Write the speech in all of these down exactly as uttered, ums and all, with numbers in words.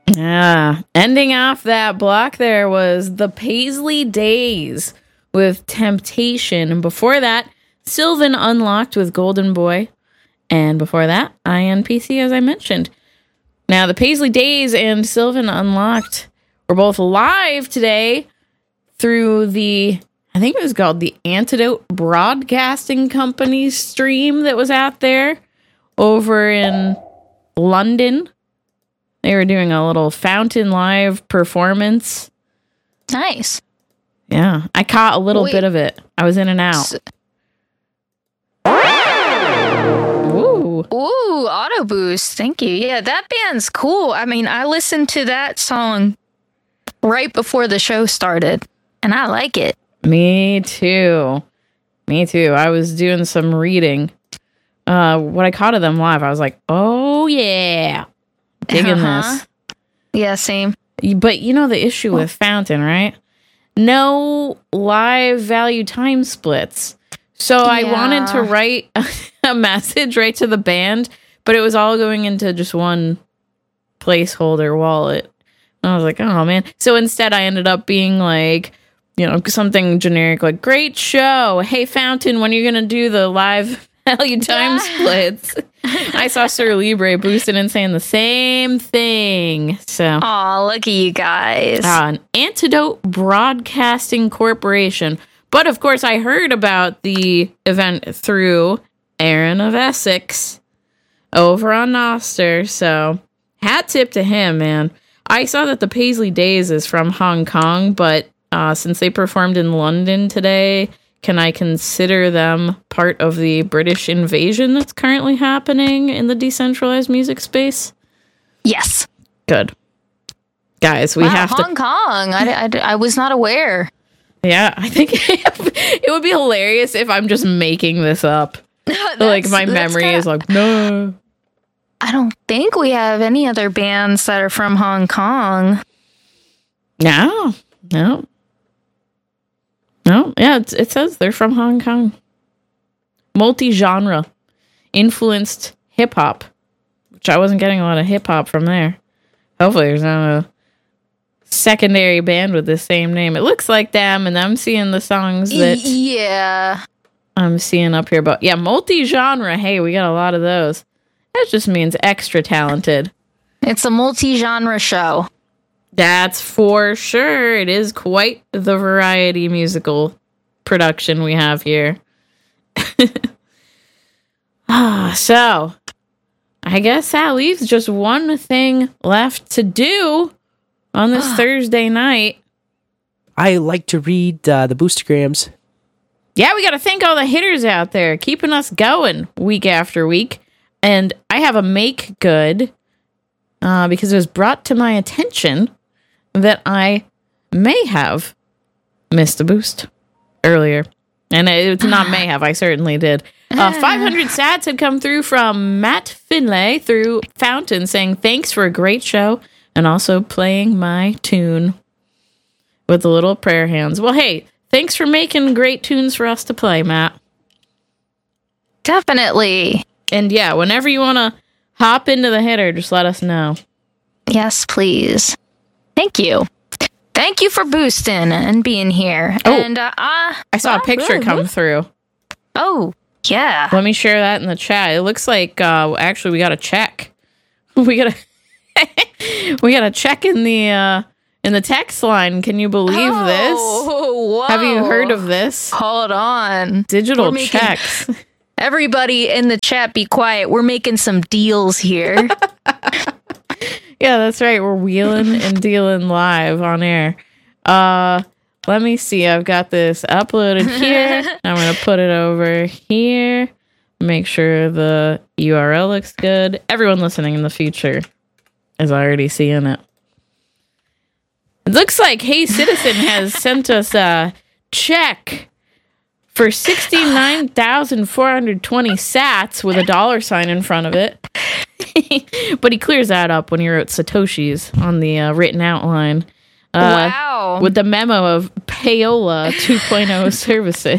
Yeah. Ending off that block there was the Paisley Days with Temptation. And before that, Sylvan Unlocked with Golden Boy. And before that, I N P C, as I mentioned. Now, the Paisley Days and Sylvan Unlocked were both live today through the, I think it was called the Antidote Broadcasting Company stream that was out there over in London. They were doing a little Fountain Live performance. Nice. Yeah, I caught a little Wait. bit of it. I was in and out. S- Ooh. Ooh, Auto Boost. Thank you. Yeah, that band's cool. I mean, I listened to that song right before the show started, and I like it. Me too. Me too. I was doing some reading. Uh, when I caught of them live, I was like, oh, yeah. Digging uh-huh. this. Yeah, same. But you know the issue with Fountain, right? No live value time splits. So yeah. I wanted to write a message right to the band, but it was all going into just one placeholder wallet. And I was like, oh, man. So instead, I ended up being like, you know, something generic like, great show. Hey, Fountain, when are you going to do the live value time splits? I saw Sir Libre boosting and saying the same thing. So, oh, look at you guys. Uh, an Antidote Broadcasting Corporation. But of course, I heard about the event through Aaron of Essex over on Noster. So, hat tip to him, man. I saw that the Paisley Days is from Hong Kong, but uh, since they performed in London today, can I consider them part of the British invasion that's currently happening in the decentralized music space? Yes. Good. Guys, we wow, have Hong to... Hong Kong. I, I, I was not aware. Yeah, I think it would be hilarious if I'm just making this up. Like, my memory kinda... is like, no. I don't think we have any other bands that are from Hong Kong. No. No. No, yeah, it, it says they're from Hong Kong. Multi-genre. Influenced hip-hop. Which I wasn't getting a lot of hip-hop from there. Hopefully there's not a secondary band with the same name. It looks like them, and I'm seeing the songs that... Yeah. I'm seeing up here. But yeah, multi-genre. Hey, we got a lot of those. That just means extra talented. It's a multi-genre show. That's for sure. It is quite the variety musical production we have here. ah, so, I guess that leaves just one thing left to do on this Thursday night. I like to read uh, the Boostergrams. Yeah, we got to thank all the hitters out there keeping us going week after week. And I have a make good uh, because it was brought to my attention that I may have missed a boost earlier. And it's not may have, I certainly did. Uh, five hundred sats had come through from Matt Finlay through Fountain saying, thanks for a great show, and also playing my tune with the little prayer hands. Well, hey, thanks for making great tunes for us to play, Matt. Definitely. And yeah, whenever you want to hop into the hitter, just let us know. Yes, please. Thank you. Thank you for boosting and being here. Oh, and uh, uh, I saw a picture come through. Oh, yeah. Let me share that in the chat. It looks like uh, actually we got a check. We got a we got a check in the uh, in the text line. Can you believe oh, this? Whoa. Have you heard of this? Hold on. Digital making, checks. Everybody in the chat, be quiet. We're making some deals here. Yeah, that's right. We're wheeling and dealing live on air. Uh, let me see. I've got this uploaded here. I'm going to put it over here. Make sure the U R L looks good. Everyone listening in the future is already seeing it. It looks like Hey Citizen has sent us a check for sixty-nine thousand four hundred twenty sats with a dollar sign in front of it. But he clears that up when he wrote Satoshis on the uh, written outline. Uh, wow. With the memo of Payola two point oh services.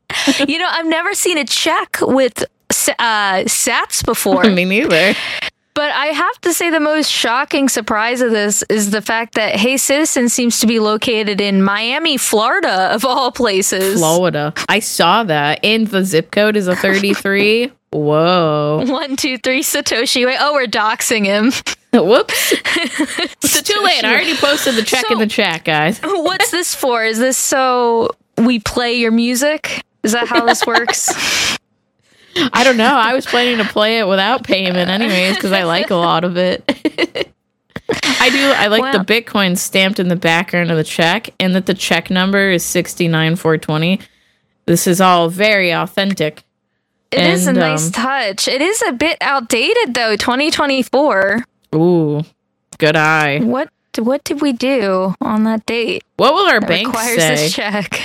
You know, I've never seen a check with uh, sats before. Me neither. But I have to say the most shocking surprise of this is the fact that Hey Citizen seems to be located in Miami, Florida, of all places. Florida. I saw that. And the zip code is a thirty-three. Whoa. One, two, three, Satoshi. Wait, oh, we're doxing him. Whoops. It's too late. I already posted the check So- in the chat, guys. What's this for? Is this so we play your music? Is that how this works? I don't know. I was planning to play it without payment anyways because I like a lot of it. I do. I like Wow. the Bitcoin stamped in the background of the check and that the check number is sixty-nine four twenty. This is all very authentic. It is a And, nice um, touch. It is a bit outdated though. twenty twenty-four. Ooh, good eye. What what did we do on that date? What will our That bank requires say? this check.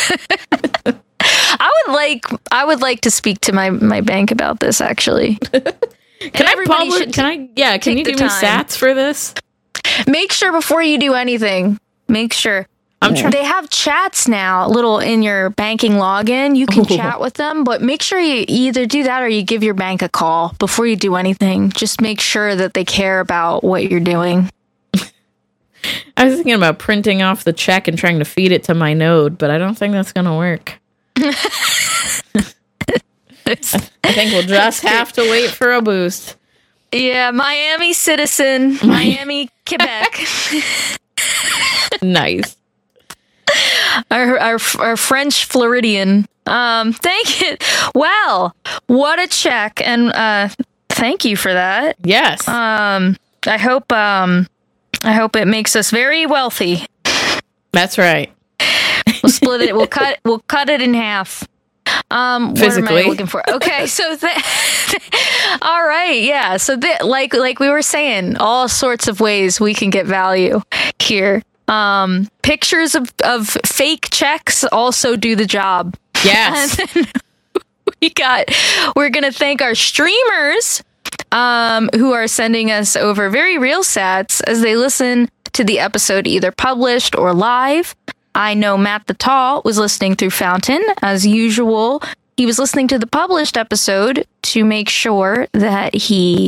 I would like I would like to speak to my, my bank about this actually. Can I publish? Can I? Yeah. Can you the give me time. sats for this? Make sure before you do anything, make sure. I'm trying. They have chats now, little in your banking login. You can Ooh. chat with them, but make sure you either do that or you give your bank a call before you do anything. Just make sure that they care about what you're doing. I was thinking about printing off the check and trying to feed it to my node, but I don't think that's gonna work. I think we'll just have to wait for a boost. Yeah, Miami Citizen, Miami, Quebec. Nice. our, our our French Floridian. Um, thank you. Wow, what a check, and uh, thank you for that. Yes. Um, I hope um, I hope it makes us very wealthy. That's right. We'll split it. We'll cut. We'll cut it in half. Um, what am Physically. I looking for? Okay, so th- all right, yeah. So th- like like we were saying, all sorts of ways we can get value here. Um, pictures of of fake checks also do the job. Yes. And then we got. We're gonna thank our streamers, um, who are sending us over very real sats as they listen to the episode either published or live. I know Matt the Tall was listening through Fountain as usual. He was listening to the published episode to make sure that he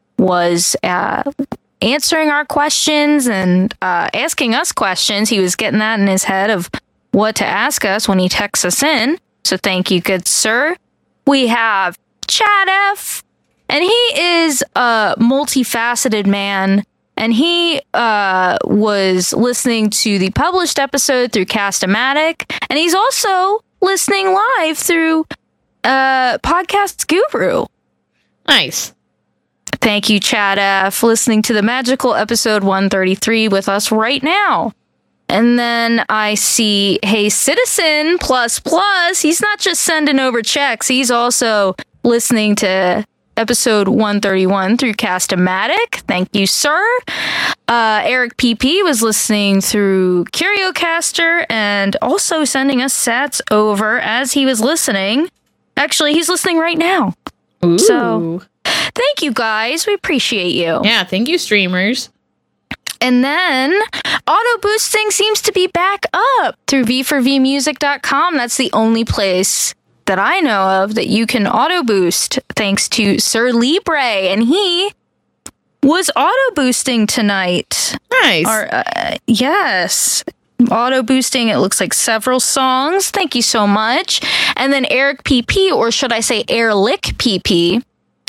was uh, answering our questions and uh, asking us questions. He was getting that in his head of what to ask us when he texts us in. So thank you, good sir. We have Chad F, and he is a multifaceted man. And he uh, was listening to the published episode through Cast-O-Matic, and he's also listening live through uh, Podcast Guru. Nice. Thank you, Chad F, listening to the magical episode one thirty-three with us right now. And then I see Hey Citizen plus plus. He's not just sending over checks. He's also listening to episode one thirty-one through Cast-O-Matic. Thank you, sir. Uh, Eric P P was listening through CurioCaster and also sending us sats over as he was listening. Actually, he's listening right now. Ooh. So, thank you, guys. We appreciate you. Yeah, thank you, streamers. And then auto boosting seems to be back up through v four v music dot com. That's the only place that I know of that you can auto boost, thanks to Sir Libre, and he was auto boosting tonight. Nice. Or uh, yes, auto boosting. It looks like several songs. Thank you so much. And then Eric P P, or should I say Airlick P P,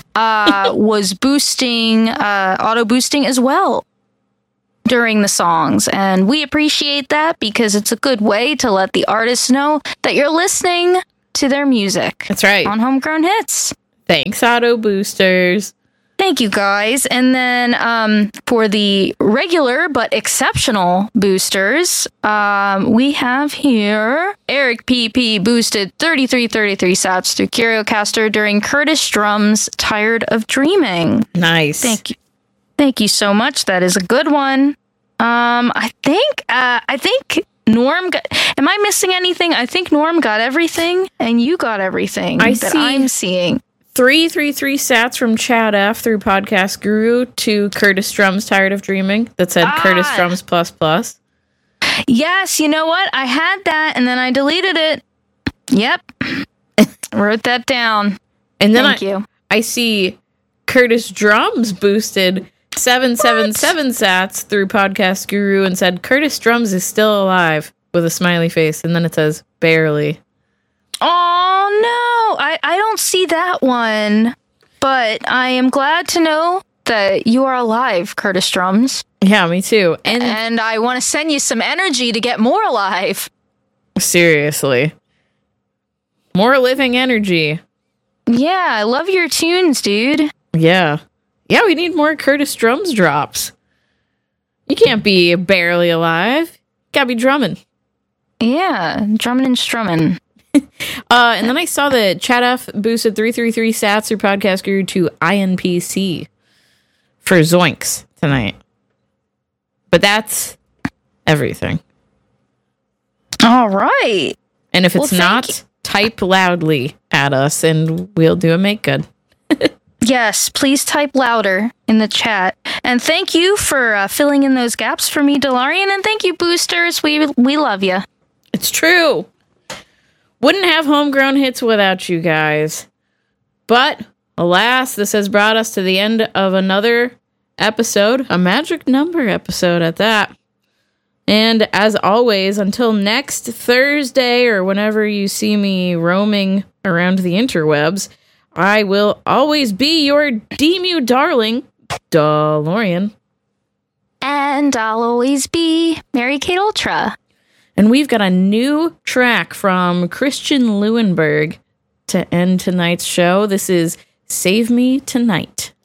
uh, was boosting, uh, auto boosting as well during the songs, and we appreciate that because it's a good way to let the artists know that you're listening to their music. That's right. On Homegrown Hits. Thanks, Auto Boosters. Thank you, guys. And then um, for the regular but exceptional boosters, um, we have here Eric P P boosted thirty-three thirty-three sats through CurioCaster during Curtis Drum's Tired of Dreaming. Nice. Thank you. Thank you so much. That is a good one. Um, I think, uh, I think Norm got, am I missing anything? I think Norm got everything and you got everything I that see. I'm seeing. Three, three, three sats from Chad F through Podcast Guru to Curtis Drum's Tired of Dreaming that said Ah. Curtis Drum's plus plus. Yes, you know what? I had that and then I deleted it. Yep. Wrote that down. And then Thank I, you. I see Curtis Drums boosted seven seven seven sats through Podcast Guru and said, Curtis Drums is still alive with a smiley face. And then it says, barely. Oh, no. I, I don't see that one. But I am glad to know that you are alive, Curtis Drums. Yeah, me too. And, and I want to send you some energy to get more alive. Seriously. More living energy. Yeah, I love your tunes, dude. Yeah. Yeah, we need more Curtis Drums drops. You can't be barely alive. Gotta be drumming. Yeah, drumming and strumming. uh, and then I saw that Chat F boosted three three three sats through Podcast Guru to I N P C for Zoinks tonight. But that's everything. All right. And if it's well, not, you. type loudly at us and we'll do a make good. Yes, please type louder in the chat. And thank you for uh, filling in those gaps for me, DeLorean. And thank you, boosters. We we love you. It's true. Wouldn't have Homegrown Hits without you guys. But, alas, this has brought us to the end of another episode. A magic number episode at that. And as always, until next Thursday or whenever you see me roaming around the interwebs, I will always be your D-Mew darling, DeLorean. And I'll always be Mary Kate Ultra. And we've got a new track from Christian Leuenberg to end tonight's show. This is Save Me Tonight.